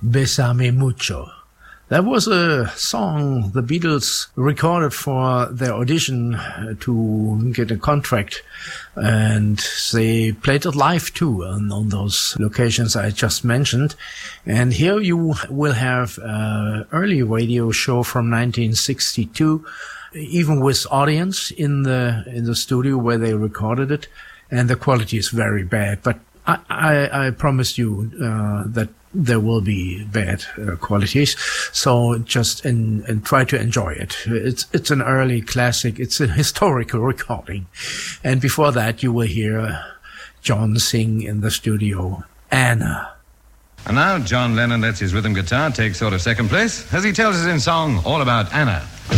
Bésame Mucho. That was a song the Beatles recorded for their audition to get a contract, and they played it live too on those locations I just mentioned. And here you will have an early radio show from 1962, even with audience in the studio where they recorded it, and the quality is very bad. But I promise you that there will be bad qualities, so just and try to enjoy it. It's an early classic. It's a historical recording, and before that you will hear John sing in the studio, Anna. And now John Lennon lets his rhythm guitar take sort of second place as he tells us in song all about Anna.